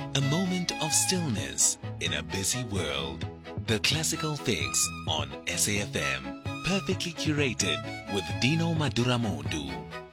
A moment of stillness in a busy world. The Classical Fix on SAFM. Perfectly curated with Dino Maduramodu.